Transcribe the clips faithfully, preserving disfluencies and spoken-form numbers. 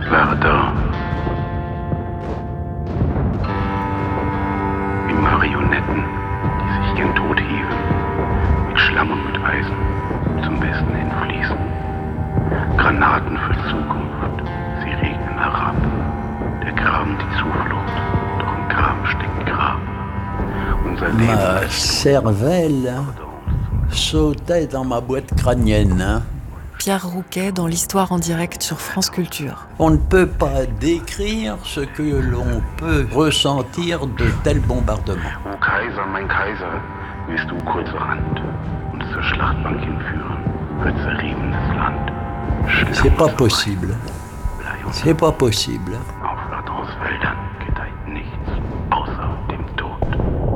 waren da. Wie Marionetten, die sich gen Tod hieven, mit Schlamm und mit Eisen zum Westen hin fließen. Granaten für Zukunft, sie regnen herab. Der Graben die Zuflucht, doch im Graben steckt Grab. Unser Leben Ma cervelle sautait dans ma boîte crânienne. Hein. Pierre Rouquet dans l'Histoire en direct sur France Culture. On ne peut pas décrire ce que l'on peut ressentir de tels bombardements. O Kaiser, mein Kaiser, wirst du kurzerhand uns zur Schlachtbank hinführen, für zerriebenes Land. C'est pas possible. C'est pas possible. Auf Ladros Wäldern gedeiht nichts außer dem Tod.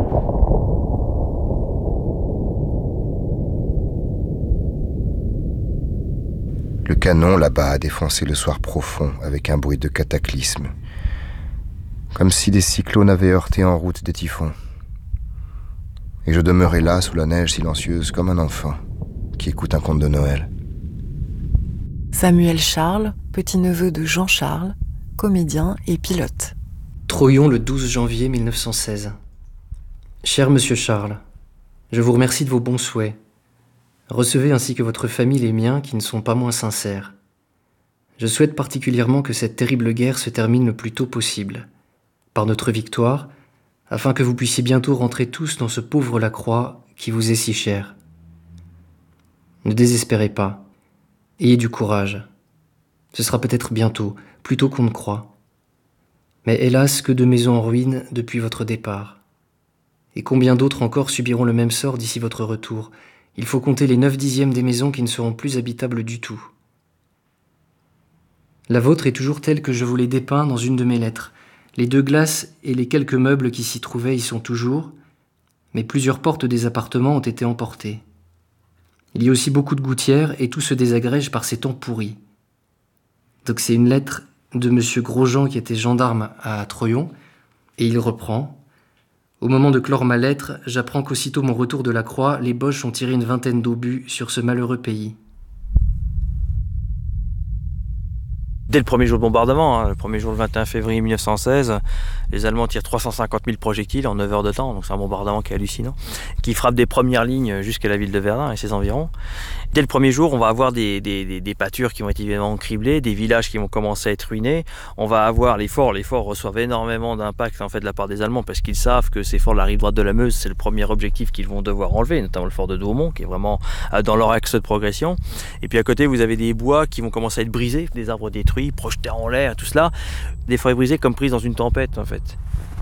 Le canon là-bas a défoncé le soir profond avec un bruit de cataclysme, comme si des cyclones avaient heurté en route des typhons. Et je demeurais là sous la neige silencieuse comme un enfant qui écoute un conte de Noël. Samuel Charles, petit-neveu de Jean Charles, comédien et pilote. Troyon, le douze janvier mille neuf cent seize. Cher Monsieur Charles, je vous remercie de vos bons souhaits. Recevez ainsi que votre famille les miens qui ne sont pas moins sincères. Je souhaite particulièrement que cette terrible guerre se termine le plus tôt possible, par notre victoire, afin que vous puissiez bientôt rentrer tous dans ce pauvre Lacroix qui vous est si cher. Ne désespérez pas. Ayez du courage. Ce sera peut-être bientôt, plus tôt qu'on ne croit. Mais hélas, que de maisons en ruine depuis votre départ. Et combien d'autres encore subiront le même sort d'ici votre retour. Il faut compter les neuf dixièmes des maisons qui ne seront plus habitables du tout. La vôtre est toujours telle que je vous l'ai dépeint dans une de mes lettres. Les deux glaces et les quelques meubles qui s'y trouvaient y sont toujours, mais plusieurs portes des appartements ont été emportées. Il y a aussi beaucoup de gouttières et tout se désagrège par ces temps pourris. Donc c'est une lettre de Monsieur Grosjean qui était gendarme à Troyon, et il reprend. Au moment de clore ma lettre, j'apprends qu'aussitôt mon retour de la Croix, les Boches ont tiré une vingtaine d'obus sur ce malheureux pays. Dès le premier jour de bombardement, hein, le premier jour le vingt et un février mille neuf cent seize, les Allemands tirent trois cent cinquante mille projectiles en neuf heures de temps, donc c'est un bombardement qui est hallucinant, qui frappe des premières lignes jusqu'à la ville de Verdun et ses environs. Dès le premier jour, on va avoir des, des, des, des pâtures qui vont être évidemment criblées, des villages qui vont commencer à être ruinés. On va avoir les forts, les forts reçoivent énormément d'impact en fait de la part des Allemands parce qu'ils savent que ces forts de la rive droite de la Meuse, c'est le premier objectif qu'ils vont devoir enlever, notamment le fort de Douaumont qui est vraiment dans leur axe de progression. Et puis à côté, vous avez des bois qui vont commencer à être brisés, des arbres détruits, projetés en l'air, tout cela, des forêts brisées comme prises dans une tempête en fait.